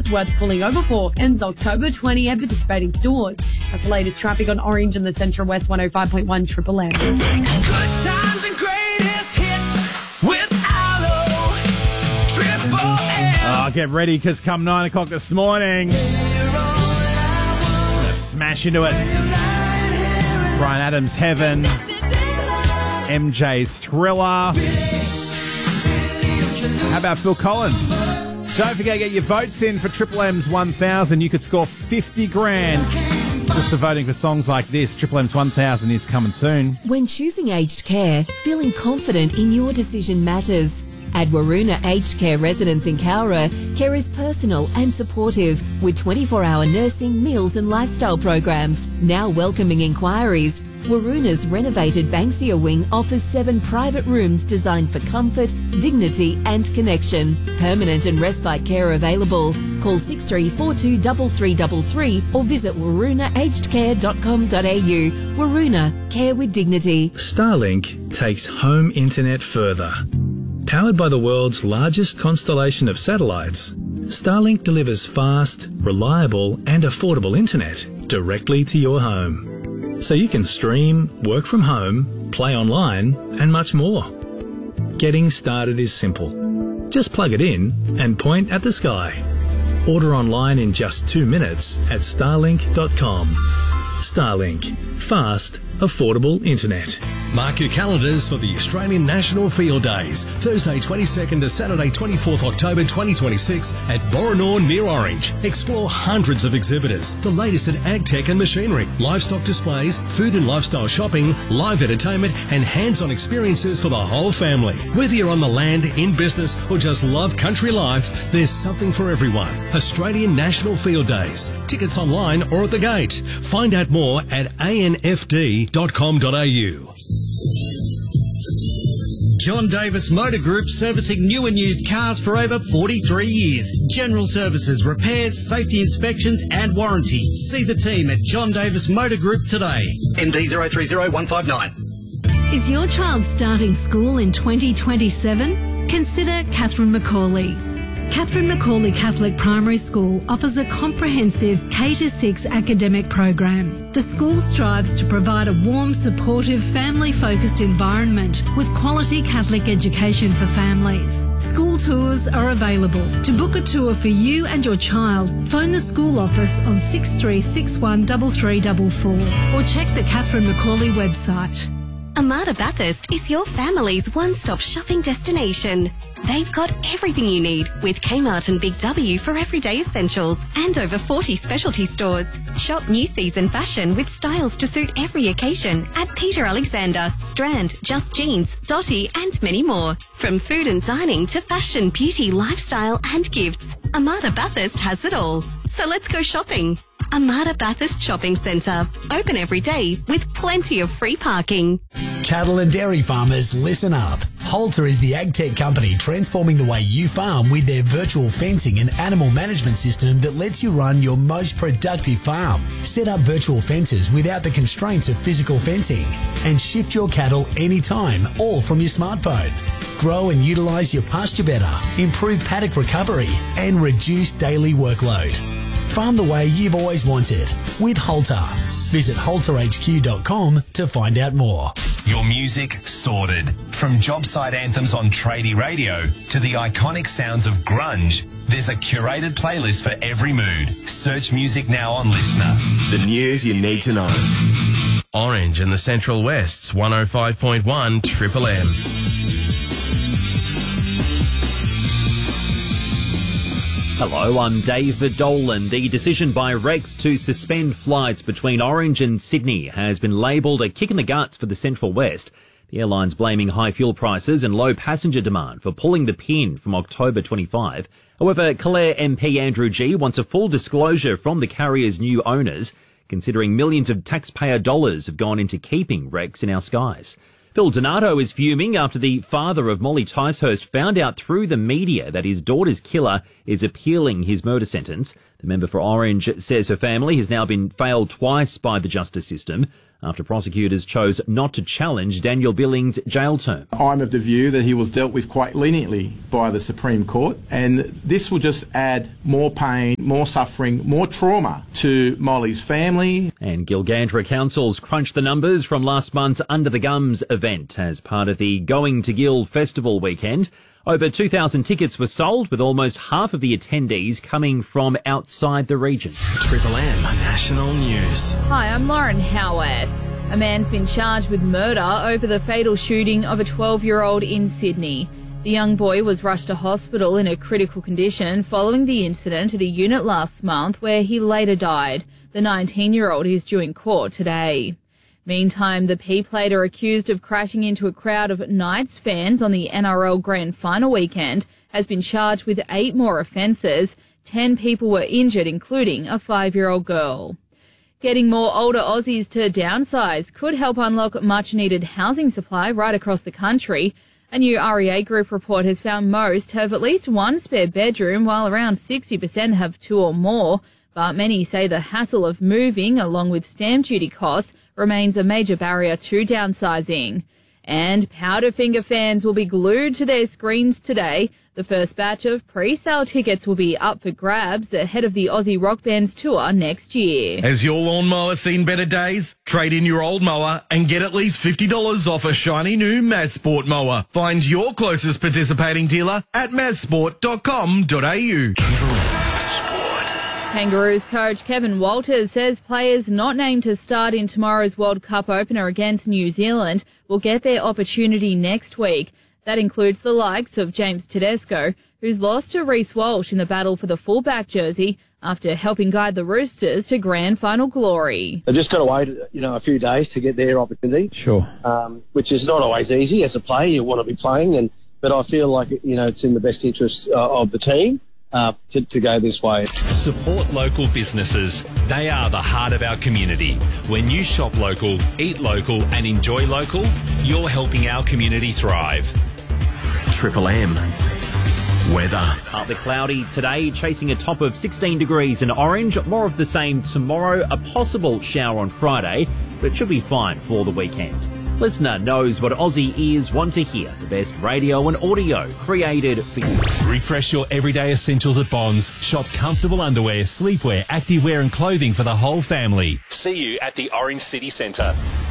worth pulling over for. Ends October 20 at participating stores. At the latest traffic on Orange and the Central West 105.1 Triple M. Good times and greatest hits with Aloe Triple M. Get ready, because come 9 o'clock this morning, I'm gonna smash into it. Bryan Adams' Heaven, MJ's Thriller. How about Phil Collins? Don't forget to get your votes in for Triple M's 1000. You could score 50 grand just for voting for songs like this. Triple M's 1000 is coming soon. When choosing aged care, feeling confident in your decision matters. At Waroona Aged Care Residence in Cowra, care is personal and supportive with 24-hour nursing, meals and lifestyle programs. Now welcoming inquiries, Waroona's renovated Banksia wing offers 7 private rooms designed for comfort, dignity and connection. Permanent and respite care available. Call 6342 3333 or visit waroonaagedcare.com.au. Waroona, care with dignity. Starlink takes home internet further. Powered by the world's largest constellation of satellites, Starlink delivers fast, reliable and affordable internet directly to your home. So you can stream, work from home, play online and much more. Getting started is simple. Just plug it in and point at the sky. Order online in just 2 minutes at starlink.com. Starlink. Fast, affordable internet. Mark your calendars for the Australian National Field Days, Thursday 22nd to Saturday 24th October 2026 at Boronor near Orange. Explore hundreds of exhibitors, the latest in ag tech and machinery, livestock displays, food and lifestyle shopping, live entertainment and hands-on experiences for the whole family. Whether you're on the land, in business or just love country life, there's something for everyone. Australian National Field Days. Tickets online or at the gate. Find out more at anfd.com.au. John Davis Motor Group, servicing new and used cars for over 43 years. General services, repairs, safety inspections and warranty. See the team at John Davis Motor Group today. MD 030159. Is your child starting school in 2027? Consider Catherine Macaulay. Catherine Macaulay Catholic Primary School offers a comprehensive K-6 academic program. The school strives to provide a warm, supportive, family-focused environment with quality Catholic education for families. School tours are available. To book a tour for you and your child, phone the school office on 6361 3344 or check the Catherine Macaulay website. Armada Bathurst is your family's one-stop shopping destination. They've got everything you need with Kmart and Big W for everyday essentials and over 40 specialty stores. Shop new season fashion with styles to suit every occasion at Peter Alexander, Strand, Just Jeans, Dotty and many more. From food and dining to fashion, beauty, lifestyle and gifts, Armada Bathurst has it all. So let's go shopping. Armada Bathurst Shopping Centre. Open every day with plenty of free parking. Cattle and dairy farmers, listen up. Halter is the ag tech company transforming the way you farm with their virtual fencing and animal management system that lets you run your most productive farm. Set up virtual fences without the constraints of physical fencing and shift your cattle anytime, all from your smartphone. Grow and utilise your pasture better, improve paddock recovery and reduce daily workload. Farm the way you've always wanted with Halter. Visit halterhq.com to find out more. Your music sorted. From job site anthems on tradie radio to the iconic sounds of grunge, there's a curated playlist for every mood. Search music now on Listener. The news you need to know. Orange and the Central West's 105.1 Triple M. Hello, I'm David Dolan. The decision by Rex to suspend flights between Orange and Sydney has been labelled a kick in the guts for the Central West. The airline's blaming high fuel prices and low passenger demand for pulling the pin from October 25. However, Clare MP Andrew Gee wants a full disclosure from the carrier's new owners, considering millions of taxpayer dollars have gone into keeping Rex in our skies. Phil Donato is fuming after the father of Molly Ticehurst found out through the media that his daughter's killer is appealing his murder sentence. The member for Orange says her family has now been failed twice by the justice system after prosecutors chose not to challenge Daniel Billings' jail term. I'm of the view that he was dealt with quite leniently by the Supreme Court, and this will just add more pain, more suffering, more trauma to Molly's family. And Gilgandra Council's crunched the numbers from last month's Under the Gums event as part of the Going to Gil Festival weekend. Over 2,000 tickets were sold, with almost half of the attendees coming from outside the region. Triple M National News. Hi, I'm Lauren Howarth. A man's been charged with murder over the fatal shooting of a 12-year-old in Sydney. The young boy was rushed to hospital in a critical condition following the incident at a unit last month, where he later died. The 19-year-old is due in court today. Meantime, the P-plater accused of crashing into a crowd of Knights fans on the NRL Grand Final weekend has been charged with 8 more offences. 10 people were injured, including a 5-year-old girl. Getting more older Aussies to downsize could help unlock much-needed housing supply right across the country. A new REA Group report has found most have at least one spare bedroom, while around 60% have 2 or more. But many say the hassle of moving, along with stamp duty costs, remains a major barrier to downsizing. And Powderfinger fans will be glued to their screens today. The first batch of pre-sale tickets will be up for grabs ahead of the Aussie rock band's tour next year. Has your lawnmower seen better days? Trade in your old mower and get at least $50 off a shiny new Mazsport mower. Find your closest participating dealer at mazsport.com.au. Kangaroos coach Kevin Walters says players not named to start in tomorrow's World Cup opener against New Zealand will get their opportunity next week. That includes the likes of James Tedesco, who's lost to Reece Walsh in the battle for the fullback jersey after helping guide the Roosters to grand final glory. They've just got to wait, a few days to get their opportunity. Sure. Which is not always easy. As a player, you want to be playing, but I feel like, it's in the best interest of the team to go this way. Support local businesses. They are the heart of our community. When you shop local, eat local and enjoy local, you're helping our community thrive. Triple M weather. Partly cloudy today, chasing a top of 16 degrees in Orange. More of the same tomorrow, a possible shower on Friday, but it should be fine for the weekend. Listener knows what Aussie ears want to hear. The best radio and audio created for you. Refresh your everyday essentials at Bonds. Shop comfortable underwear, sleepwear, activewear and clothing for the whole family. See you at the Orange City Centre.